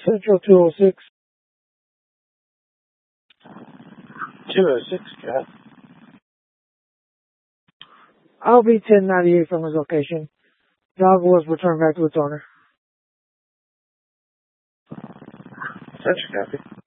Central 206. 206, got. LV 1098 from his location. Dog was returned back to its owner. Such a copy.